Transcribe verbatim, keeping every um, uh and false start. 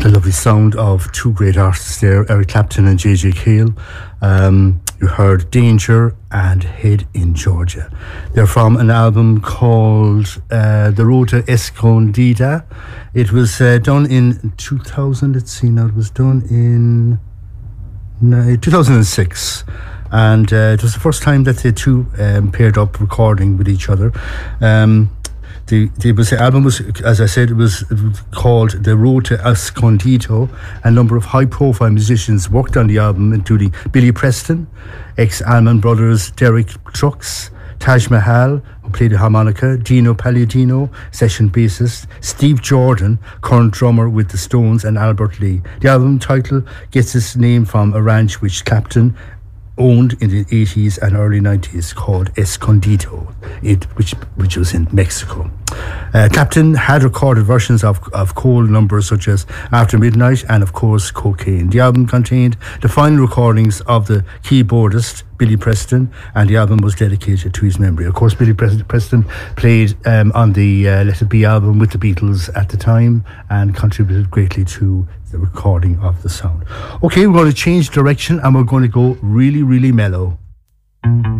The lovely sound of two great artists there, Eric Clapton and J J Cale. Um, you heard Danger and Head in Georgia. They're from an album called uh, The Road to Escondida. It was uh, done in two thousand. Let's see now. It was done in no, two thousand six. And uh, it was the first time that the two um, paired up recording with each other. Um, The, the, was, the album was, as I said, it was, it was called The Road to Escondido. A number of high-profile musicians worked on the album, including Billy Preston, ex-Allman Brothers Derek Trucks, Taj Mahal, who played the harmonica, Dino Palladino, session bassist, Steve Jordan, current drummer with the Stones, and Albert Lee. The album title gets its name from a ranch which Clapton owned in the eighties and early nineties called Escondido, it, which which was in Mexico. Uh, Clapton had recorded versions of, of Cole numbers such as After Midnight and, of course, Cocaine. The album contained the final recordings of the keyboardist Billy Preston, and the album was dedicated to his memory. Of course, Billy Preston played um, on the uh, Let It Be album with the Beatles at the time and contributed greatly to the recording of the sound. Okay, we're going to change direction and we're going to go really, really mellow.